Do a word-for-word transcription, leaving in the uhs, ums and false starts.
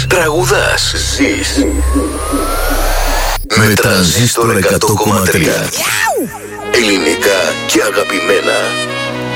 τραγουδάς, ζεις. Με Τρανζίστορ εκατό κόμμα τρία. Ελληνικά και αγαπημένα.